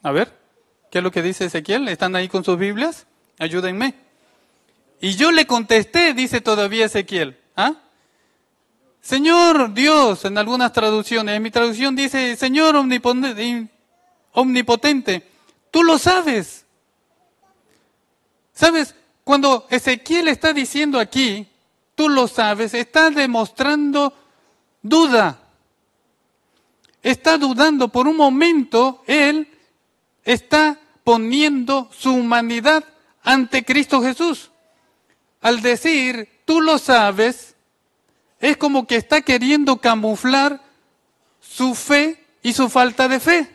A ver, ¿qué es lo que dice Ezequiel? ¿Están ahí con sus Biblias? Ayúdenme. Y yo le contesté, dice todavía Ezequiel. ¿Ah? Señor Dios, en algunas traducciones, en mi traducción dice, Señor omnipotente, tú lo sabes. ¿Sabes? Cuando Ezequiel está diciendo aquí, tú lo sabes, está demostrando duda. Está dudando por un momento, él está poniendo su humanidad ante Cristo Jesús. Al decir, tú lo sabes, es como que está queriendo camuflar su fe y su falta de fe.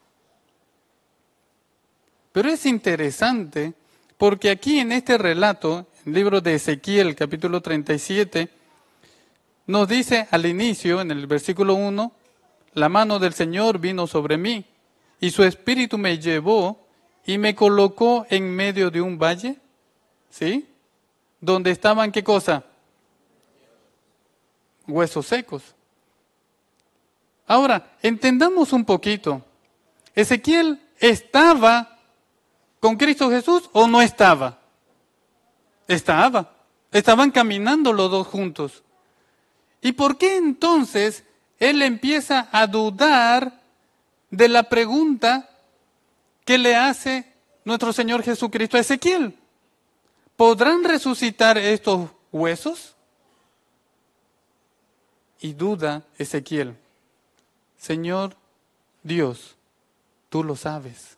Pero es interesante porque aquí en este relato, en el libro de Ezequiel, capítulo 37, nos dice al inicio, en el versículo 1, la mano del Señor vino sobre mí y su espíritu me llevó y me colocó en medio de un valle, ¿sí? Donde estaban, ¿qué cosa? Huesos secos. Ahora, entendamos un poquito. ¿Ezequiel estaba con Cristo Jesús o no estaba? Estaba. Estaban caminando los dos juntos. ¿Y por qué entonces él empieza a dudar de la pregunta que le hace nuestro Señor Jesucristo a Ezequiel? ¿Podrán resucitar estos huesos? Y duda Ezequiel. Señor Dios, tú lo sabes.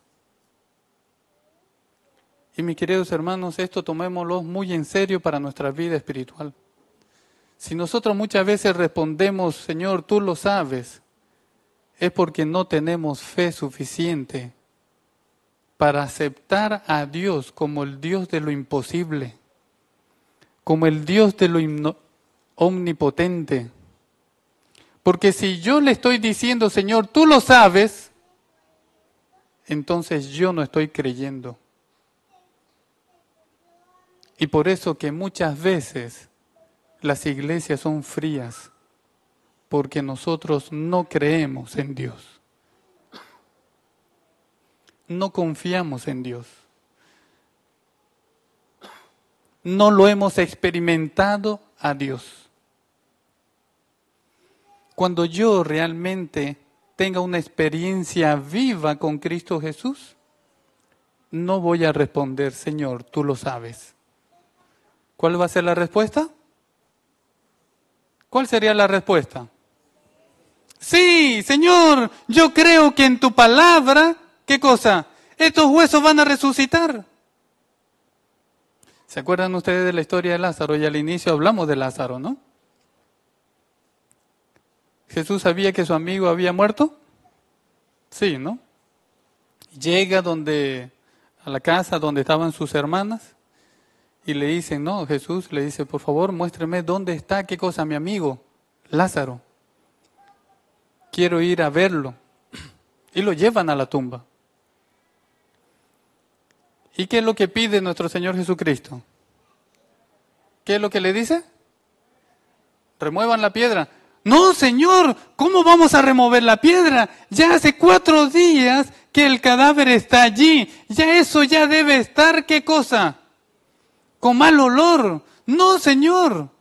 Y mis queridos hermanos, esto tomémoslo muy en serio para nuestra vida espiritual. Si nosotros muchas veces respondemos, Señor, tú lo sabes, es porque no tenemos fe suficiente para aceptar a Dios como el Dios de lo imposible, como el Dios de lo omnipotente. Porque si yo le estoy diciendo, Señor, tú lo sabes, entonces yo no estoy creyendo. Y por eso que muchas veces las iglesias son frías, porque nosotros no creemos en Dios. No confiamos en Dios. No lo hemos experimentado a Dios. Cuando yo realmente tenga una experiencia viva con Cristo Jesús, no voy a responder, Señor, tú lo sabes. ¿Cuál va a ser la respuesta? ¿Cuál sería la respuesta? Sí, Señor, yo creo que en tu palabra, ¿qué cosa? Estos huesos van a resucitar. ¿Se acuerdan ustedes de la historia de Lázaro? Y al inicio hablamos de Lázaro, ¿no? ¿Jesús sabía que su amigo había muerto? Sí, ¿no? Llega a la casa donde estaban sus hermanas y le dicen, no, Jesús le dice, por favor, muéstreme dónde está, qué cosa, mi amigo, Lázaro. Quiero ir a verlo. Y lo llevan a la tumba. ¿Y qué es lo que pide nuestro Señor Jesucristo? ¿Qué es lo que le dice? Remuevan la piedra. No, Señor, ¿cómo vamos a remover la piedra? Ya hace 4 días que el cadáver está allí. Ya eso ya debe estar, ¿qué cosa? Con mal olor. No, Señor.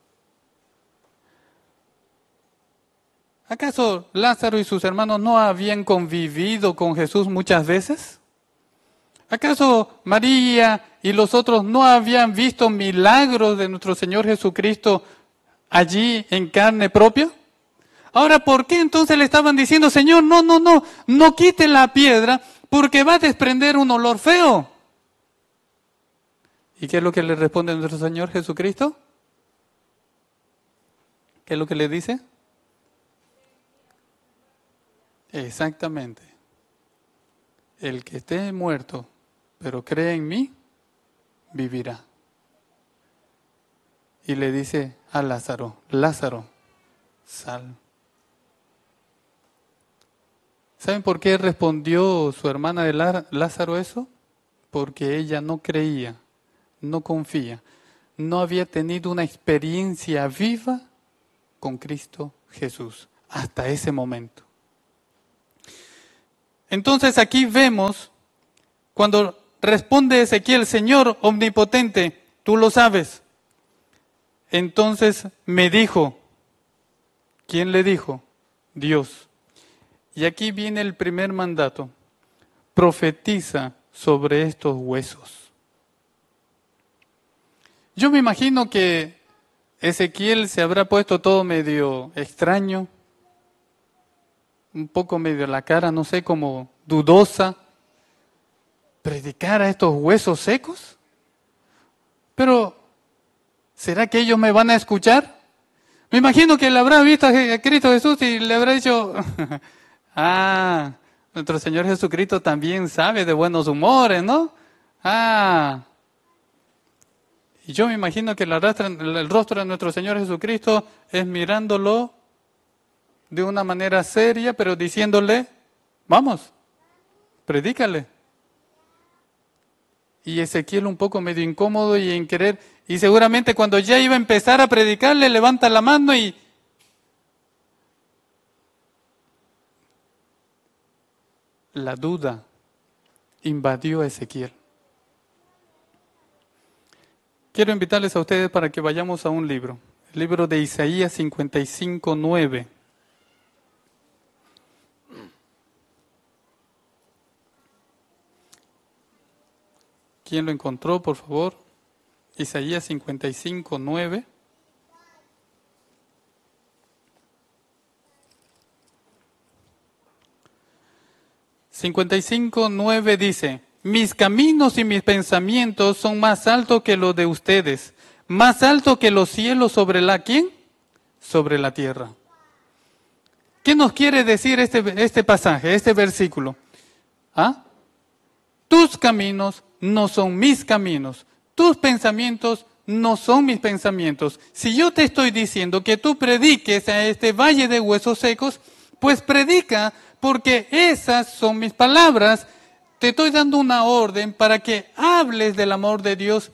¿Acaso Lázaro y sus hermanos no habían convivido con Jesús muchas veces? ¿Acaso María y los otros no habían visto milagros de nuestro Señor Jesucristo allí en carne propia? Ahora, ¿por qué entonces le estaban diciendo, Señor, no quite la piedra porque va a desprender un olor feo? ¿Y qué es lo que le responde nuestro Señor Jesucristo? ¿Qué es lo que le dice? Exactamente. El que esté muerto, pero cree en mí, vivirá. Y le dice a Lázaro, Lázaro, sal. ¿Saben por qué respondió su hermana de Lázaro eso? Porque ella no creía, no confía, no había tenido una experiencia viva con Cristo Jesús hasta ese momento. Entonces aquí vemos cuando responde Ezequiel, Señor omnipotente, tú lo sabes. Entonces me dijo, ¿quién le dijo? Dios. Y aquí viene el primer mandato. Profetiza sobre estos huesos. Yo me imagino que Ezequiel se habrá puesto todo medio extraño, un poco medio la cara, no sé, como dudosa. ¿Predicar a estos huesos secos? Pero, ¿será que ellos me van a escuchar? Me imagino que le habrá visto a Cristo Jesús y le habrá dicho, nuestro Señor Jesucristo también sabe de buenos humores, ¿no? Y yo me imagino que el rostro de nuestro Señor Jesucristo es mirándolo de una manera seria, pero diciéndole, vamos, predícale. Y Ezequiel un poco medio incómodo y en querer, y seguramente cuando ya iba a empezar a predicarle, levanta la mano y la duda invadió a Ezequiel. Quiero invitarles a ustedes para que vayamos a un libro, el libro de Isaías 55:9. ¿Quién lo encontró, por favor? Isaías 55:9. Dice, mis caminos y mis pensamientos son más altos que los de ustedes, más altos que los cielos sobre la ¿quién? Sobre la tierra. ¿Qué nos quiere decir este pasaje, este versículo? Tus caminos no son mis caminos, tus pensamientos no son mis pensamientos. Si yo te estoy diciendo que tú prediques a este valle de huesos secos, pues predica, porque esas son mis palabras. Te estoy dando una orden para que hables del amor de Dios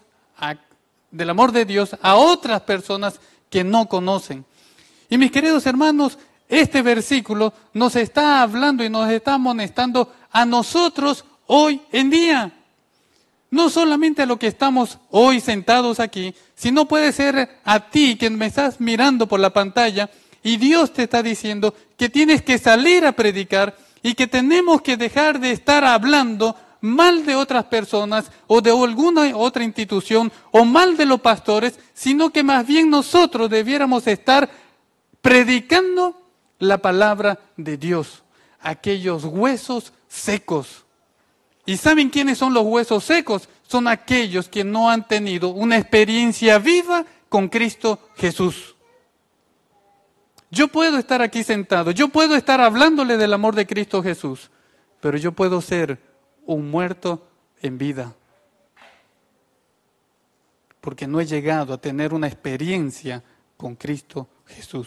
a otras personas que no conocen. Y mis queridos hermanos, este versículo nos está hablando y nos está amonestando a nosotros hoy en día. No solamente a lo que estamos hoy sentados aquí, sino puede ser a ti que me estás mirando por la pantalla y Dios te está diciendo que tienes que salir a predicar y que tenemos que dejar de estar hablando mal de otras personas o de alguna otra institución o mal de los pastores, sino que más bien nosotros debiéramos estar predicando la palabra de Dios, aquellos huesos secos. ¿Y saben quiénes son los huesos secos? Son aquellos que no han tenido una experiencia viva con Cristo Jesús. Yo puedo estar aquí sentado, yo puedo estar hablándole del amor de Cristo Jesús, pero yo puedo ser un muerto en vida, porque no he llegado a tener una experiencia con Cristo Jesús.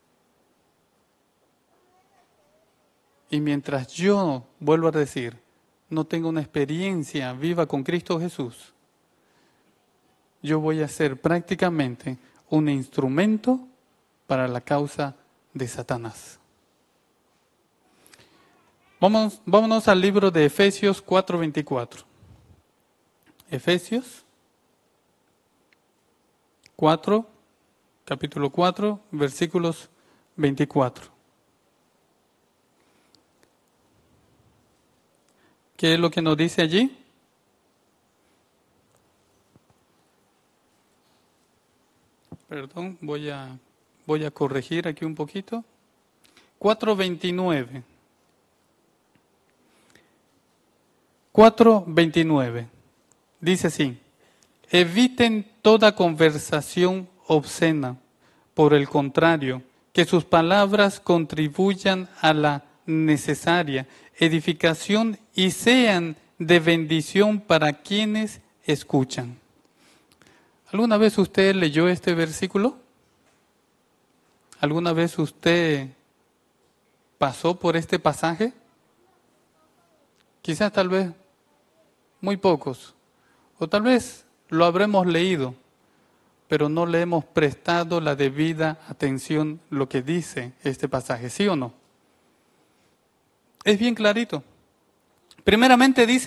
Y mientras yo, vuelvo a decir, no tengo una experiencia viva con Cristo Jesús, yo voy a ser prácticamente un instrumento para la causa de Satanás. Vámonos al libro de Efesios 4:24. Efesios 4, capítulo 4, versículos 24. ¿Qué es lo que nos dice allí? Perdón, voy a corregir aquí un poquito. 4:29. 4:29. Dice así: eviten toda conversación obscena. Por el contrario, que sus palabras contribuyan a la necesaria edificación y sean de bendición para quienes escuchan. ¿Alguna vez usted leyó este versículo? ¿Alguna vez usted pasó por este pasaje? Quizás tal vez muy pocos, o tal vez lo habremos leído, pero no le hemos prestado la debida atención a lo que dice este pasaje, ¿sí o no? Es bien clarito. Primeramente dice